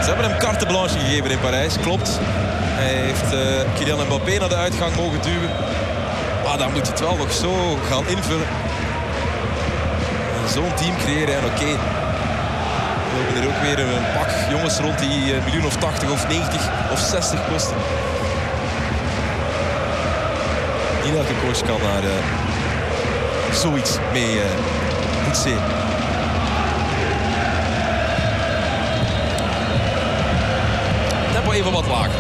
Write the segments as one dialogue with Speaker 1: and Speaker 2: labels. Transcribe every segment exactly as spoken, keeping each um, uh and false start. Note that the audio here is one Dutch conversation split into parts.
Speaker 1: Ze hebben hem carte blanche gegeven in Parijs, klopt. Hij heeft uh, Kylian Mbappé naar de uitgang mogen duwen. Maar dan moet je het wel nog zo gaan invullen. Zo'n team creëren en oké. Okay. We hebben er ook weer een pak jongens rond die een miljoen of tachtig of negentig of zestig kosten. Niet elke coach kan daar uh, zoiets mee uh, poetsen. Tempo even wat lager.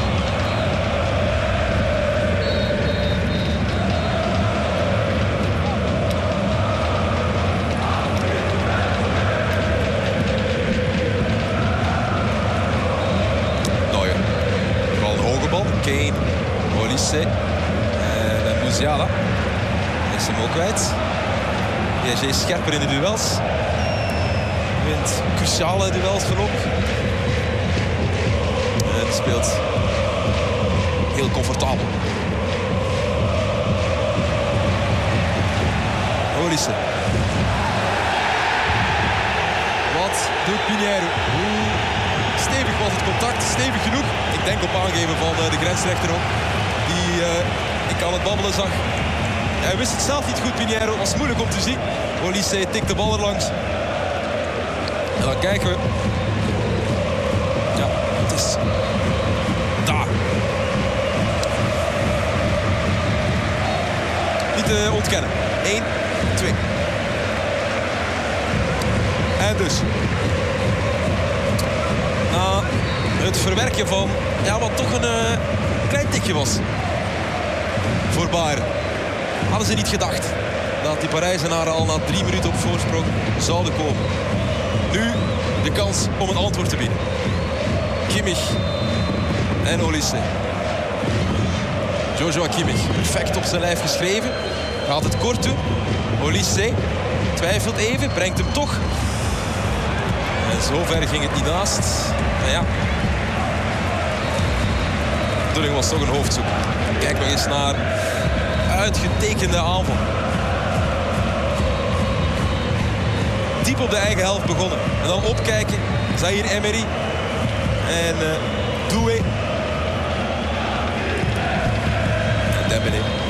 Speaker 1: Neuer. Vooral een hoge bal. Kane. Olise. En Musiala. Is hem ook kwijt. P S G is scherper in de duels. Wint cruciale duels voorop. En speelt heel comfortabel. Olise. Wat doet Pinheiro? Hoe stevig was het contact? Stevig genoeg. Ik denk op aangeven van de grensrechter ook. Die uh, ik aan het babbelen zag. Hij wist het zelf niet goed, Pinheiro. Het was moeilijk om te zien. Olise tikt de bal er langs. En dan kijken we. Ja, het is daar. Niet te ontkennen. één, twee. En dus. Na het verwerken van, ja, wat toch een uh, klein tikje was. Voor Bayern. Hadden ze niet gedacht dat die Parijzenaren al na drie minuten op voorsprong zouden komen. Nu de kans om een antwoord te bieden. Kimmich en Olise. Joshua Kimmich, perfect op zijn lijf geschreven. Gaat het kort doen. Olise twijfelt even, brengt hem toch. En zover ging het niet naast. Maar ja. De bedoeling was toch een hoofdzoek. Kijk nog eens naar uitgetekende aanval. Diep op de eigen helft begonnen. En dan opkijken. Zahir Emery. En uh, Doué. En Dembélé.